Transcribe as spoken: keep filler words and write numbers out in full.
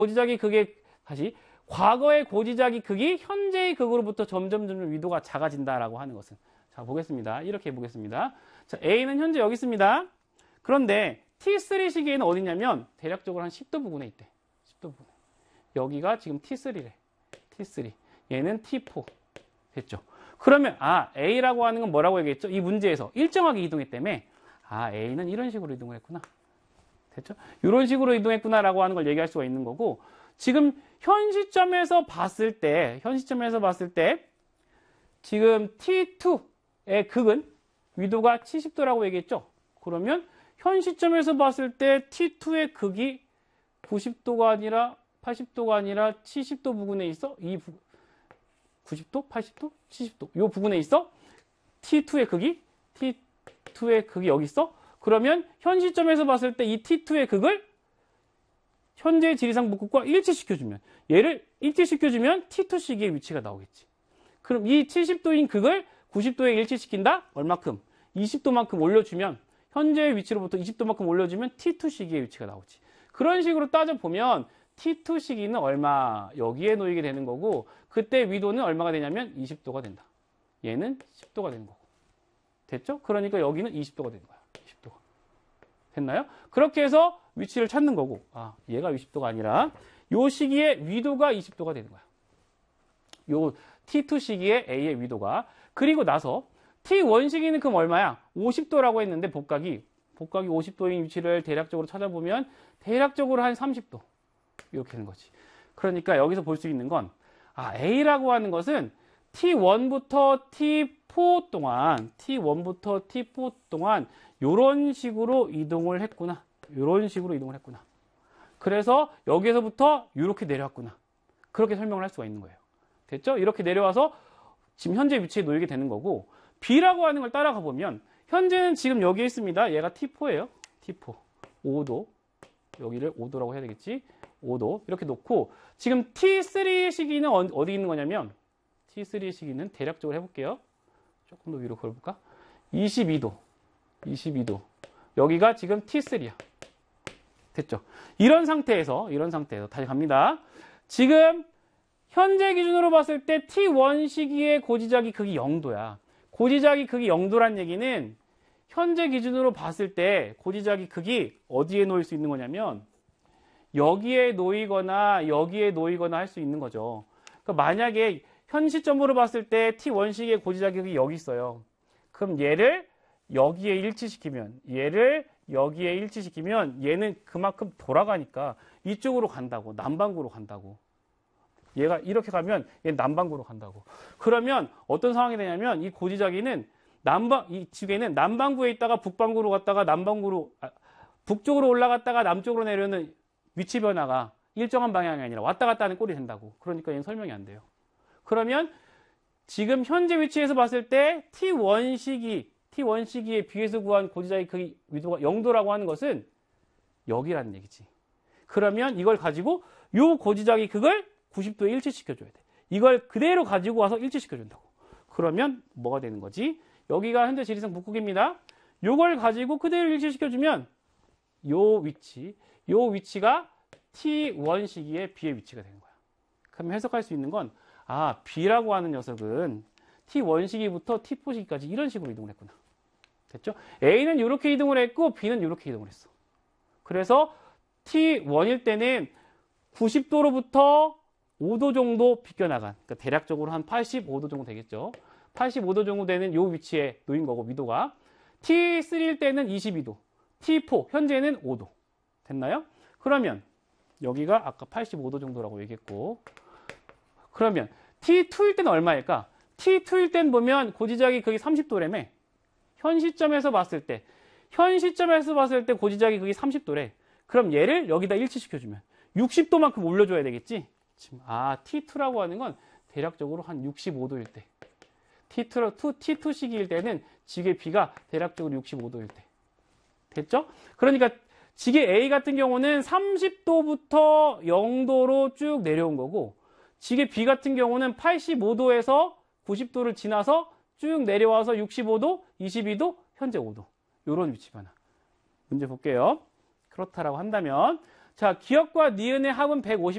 고지작의 극의 다시 과거의 고지작의 극이 현재의 극으로부터 점점 점점 위도가 작아진다라고 하는 것은 자 보겠습니다. 이렇게 해보겠습니다. 자 A는 현재 여기 있습니다. 그런데 티 쓰리 시기에는 어디냐면 대략적으로 한 십 도 부근에 있대. 십 도 부근. 여기가 지금 티 쓰리래. 티 쓰리. 얘는 티 포. 됐죠? 그러면 아 A라고 하는 건 뭐라고 얘기했죠? 이 문제에서 일정하게 이동했다며 아 A는 이런 식으로 이동을 했구나. 됐죠? 이런 식으로 이동했구나라고 하는 걸 얘기할 수가 있는 거고 지금 현 시점에서 봤을 때 현 시점에서 봤을 때 지금 티 투의 극은 위도가 칠십 도라고 얘기했죠? 그러면 현 시점에서 봤을 때 티 투의 극이 구십 도가 아니라 팔십 도가 아니라 칠십 도 부근에 있어? 이 부... 구십 도? 팔십 도? 칠십 도? 이 부분에 있어? 티 투의 극이? 티 투의 극이 여기 있어? 그러면 현 시점에서 봤을 때 이 티 투의 극을 현재의 지리상 북극과 일치시켜주면 얘를 일치시켜주면 티 투 시기의 위치가 나오겠지. 그럼 이 칠십 도인 극을 구십 도에 일치시킨다? 얼마큼? 이십 도만큼 올려주면 현재의 위치로부터 이십 도만큼 올려주면 티 투 시기의 위치가 나오지. 그런 식으로 따져보면 티 투 시기는 얼마? 여기에 놓이게 되는 거고 그때 위도는 얼마가 되냐면 이십 도가 된다. 얘는 십 도가 되는 거고. 됐죠? 그러니까 여기는 이십 도가 되는 거야. 이십 도가. 됐나요? 그렇게 해서 위치를 찾는 거고 아 얘가 이십 도가 아니라 요 시기에 위도가 이십 도가 되는 거야. 요 티 투 시기에 A의 위도가. 그리고 나서 티 원 시기는 그럼 얼마야? 오십 도라고 했는데 복각이 복각이 오십 도인 위치를 대략적으로 찾아보면 대략적으로 한 삼십 도 이렇게 되는 거지. 그러니까 여기서 볼 수 있는 건 아, A라고 하는 것은 티 원부터 티 포 동안 티 원부터 티 포 동안 이런 식으로 이동을 했구나. 이런 식으로 이동을 했구나. 그래서 여기에서부터 이렇게 내려왔구나. 그렇게 설명을 할 수가 있는 거예요. 됐죠? 이렇게 내려와서 지금 현재 위치에 놓이게 되는 거고 B라고 하는 걸 따라가 보면 현재는 지금 여기에 있습니다. 얘가 티 포예요. 티 포. 오 도. 여기를 오 도라고 해야 되겠지? 오 도. 이렇게 놓고 지금 티 쓰리 시기는 어디 있는 거냐면 티 쓰리 시기는 대략적으로 해볼게요. 조금 더 위로 걸어볼까? 이십이 도. 이십이 도. 여기가 지금 티 쓰리야. 됐죠? 이런 상태에서 이런 상태에서 다시 갑니다. 지금 현재 기준으로 봤을 때 티 원 시기의 고지작이 극이 영 도야. 고지작이 극이 영 도란 얘기는 현재 기준으로 봤을 때 고지작이 극이 어디에 놓일 수 있는 거냐면 여기에 놓이거나 여기에 놓이거나 할 수 있는 거죠. 그러니까 만약에 현 시점으로 봤을 때 티 원 시기의 고지작이 극이 여기 있어요. 그럼 얘를 여기에 일치시키면 얘를 여기에 일치시키면 얘는 그만큼 돌아가니까 이쪽으로 간다고. 남반구로 간다고. 얘가 이렇게 가면 얘는 남반구로 간다고. 그러면 어떤 상황이 되냐면 이 고지작이는 남방 이 지구에는 남반구에 있다가 북반구로 갔다가 남반구로 아, 북쪽으로 올라갔다가 남쪽으로 내려오는 위치 변화가 일정한 방향이 아니라 왔다 갔다 하는 꼴이 된다고. 그러니까 얘는 설명이 안 돼요. 그러면 지금 현재 위치에서 봤을 때 티 원 시기 티 원 시기에 비해서 구한 고지작의 그 위도가 영 도라고 하는 것은 여기라는 얘기지. 그러면 이걸 가지고 요 고지작의 극을 구십 도에 일치시켜줘야 돼. 이걸 그대로 가지고 와서 일치시켜준다고. 그러면 뭐가 되는 거지? 여기가 현재 지리상 북극입니다. 요걸 가지고 그대로 일치시켜주면 요 위치, 요 위치가 티 원 시기에 B의 위치가 되는 거야. 그럼 해석할 수 있는 건 아, B라고 하는 녀석은 티 원 시기부터 티 포 시기까지 이런 식으로 이동을 했구나. 됐죠? A는 이렇게 이동을 했고 B는 이렇게 이동을 했어. 그래서 티 원일 때는 구십 도로부터 오 도 정도 비껴나간, 그러니까 대략적으로 한 팔십오 도 정도 되겠죠. 팔십오 도 정도 되는 요 위치에 놓인 거고, 위도가. 티 쓰리일 때는 이십이 도, 티 포, 현재는 오 도. 됐나요? 그러면 여기가 아까 팔십오 도 정도라고 얘기했고, 그러면 티 투일 때는 얼마일까? 티 투일 땐 보면 고지작이 거기 삼십 도래며, 현 시점에서 봤을 때, 현 시점에서 봤을 때 고지작이 거기 삼십 도래. 그럼 얘를 여기다 일치시켜주면 육십 도만큼 올려줘야 되겠지? 아, 티 투라고 하는 건 대략적으로 한 육십오 도일 때. 티 투, 티 투 시기일 때는 지게 B가 대략적으로 육십오 도일 때. 됐죠? 그러니까 지게 A 같은 경우는 삼십 도부터 영 도로 쭉 내려온 거고, 지게 B 같은 경우는 팔십오 도에서 구십 도를 지나서 쭉 내려와서 육십오 도, 이십이 도, 현재 오 도. 요런 위치 변화. 문제 볼게요. 그렇다라고 한다면, 자, 기역과 니은의 합은 백오십